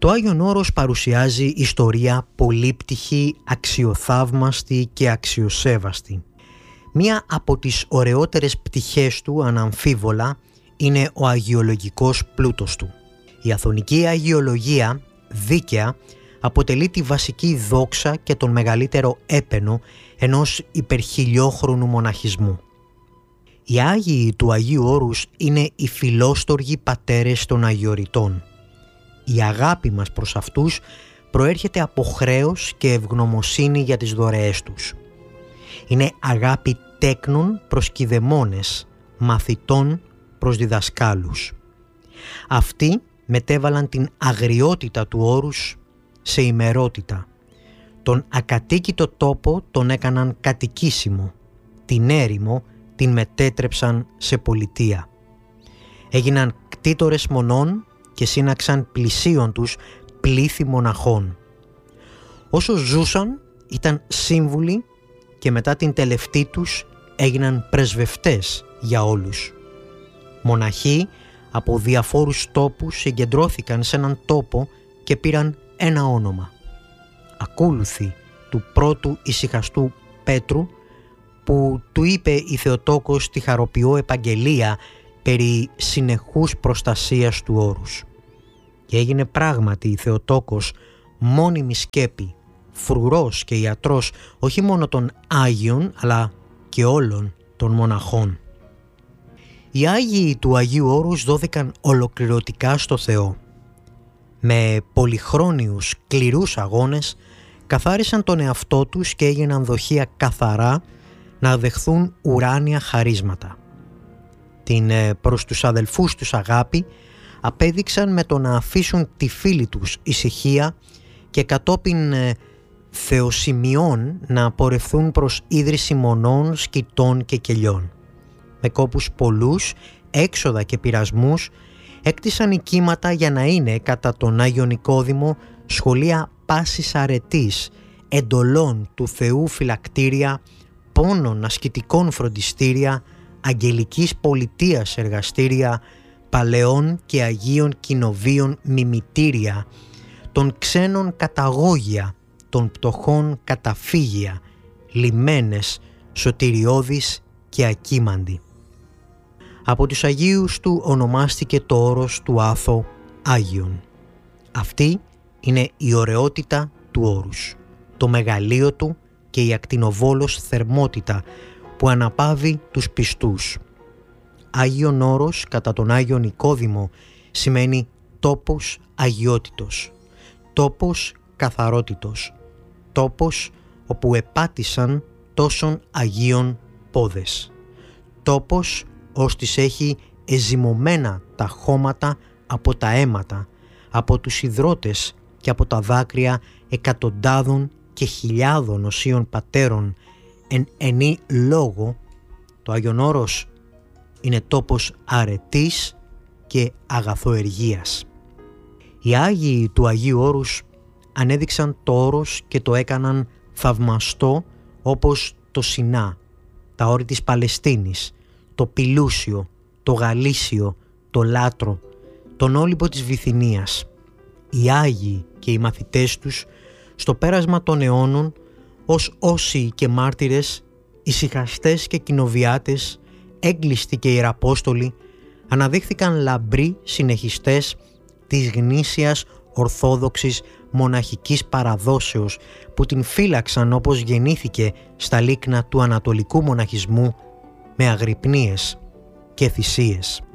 Το Άγιον Όρος παρουσιάζει ιστορία πολύπτυχη, αξιοθαύμαστη και αξιοσέβαστη. Μία από τις ωραιότερες πτυχές του, αναμφίβολα, είναι ο αγιολογικός πλούτος του. Η αθωνική αγιολογία, δίκαια, αποτελεί τη βασική δόξα και τον μεγαλύτερο έπαινο ενός υπερχιλιόχρονου μοναχισμού. Οι Άγιοι του Αγίου Όρους είναι οι φιλόστοργοι πατέρες των Αγιοριτών. Η αγάπη μας προς αυτούς προέρχεται από χρέος και ευγνωμοσύνη για τις δωρεές τους. Είναι αγάπη τέκνων προς κηδεμόνες, μαθητών προς διδασκάλους. Αυτοί μετέβαλαν την αγριότητα του όρους σε ημερότητα. Τον ακατοίκητο τόπο τον έκαναν κατοικήσιμο, την έρημο την μετέτρεψαν σε πολιτεία. Έγιναν κτήτορες μονών και σύναξαν πλησίον τους πλήθη μοναχών. Όσο ζούσαν ήταν σύμβουλοι και μετά την τελευταία τους έγιναν πρεσβευτές για όλους. Μοναχοί από διαφόρους τόπους συγκεντρώθηκαν σε έναν τόπο και πήραν ένα όνομα. Ακόλουθοι του πρώτου ησυχαστού Πέτρου, που του είπε η Θεοτόκος τη χαροποιό επαγγελία περί συνεχούς προστασίας του όρους. Και έγινε πράγματι η Θεοτόκος μόνιμη σκέπη, φρουρός και ιατρός όχι μόνο των Άγιων αλλά και όλων των μοναχών. Οι Άγιοι του Αγίου Όρους δόθηκαν ολοκληρωτικά στο Θεό. Με πολυχρόνιους σκληρούς αγώνες καθάρισαν τον εαυτό τους και έγιναν δοχεία καθαρά να δεχθούν ουράνια χαρίσματα. Την προς τους αδελφούς τους αγάπη απέδειξαν με το να αφήσουν τη φίλη τους ησυχία και κατόπιν θεοσημειών να πορευθούν προς ίδρυση μονών, σκητών και κελιών. Με κόπους πολλούς, έξοδα και πειρασμούς έκτισαν οικίματα για να είναι κατά τον Άγιο Νικόδημο σχολεία πάσης αρετής, εντολών του Θεού φυλακτήρια, πόνων ασκητικών φροντιστήρια, αγγελικής πολιτείας εργαστήρια, παλαιών και αγίων κοινοβίων μιμητήρια, των ξένων καταγόγια, των πτωχών καταφύγια, λιμένες, σωτηριώδεις και ακίμαντοι. Από τους Αγίους του ονομάστηκε το όρος του Άθο Άγιον. Αυτή είναι η ωραιότητα του όρους, το μεγαλείο του και η ακτινοβόλος θερμότητα που αναπαύει τους πιστούς. Άγιον Όρος κατά τον Άγιο Νικόδημο σημαίνει τόπος αγιότητος, τόπος καθαρότητος, τόπος όπου επάτησαν τόσων αγίων πόδες, τόπος ώστις έχει εζυμωμένα τα χώματα από τα αίματα, από τους ιδρώτες και από τα δάκρυα εκατοντάδων και χιλιάδων οσίων πατέρων εν ενή λόγο. Το Άγιον Όρος είναι τόπος αρετής και αγαθοεργίας. Οι Άγιοι του Αγίου Όρους ανέδειξαν το όρος και το έκαναν θαυμαστό, όπως το Σινά, τα όρη της Παλαιστίνης, το Πηλούσιο, το Γαλήσιο, το Λάτρο, τον Όλυμπο της Βυθινίας. Οι Άγιοι και οι μαθητές τους στο πέρασμα των αιώνων ως όσοι και μάρτυρες, ησυχαστές και κοινοβιάτες, έγκλειστοι και ιεραπόστολοι, αναδείχθηκαν λαμπροί συνεχιστές της γνήσιας ορθόδοξης μοναχικής παραδόσεως που την φύλαξαν όπως γεννήθηκε στα λίκνα του ανατολικού μοναχισμού με αγρυπνίες και θυσίες.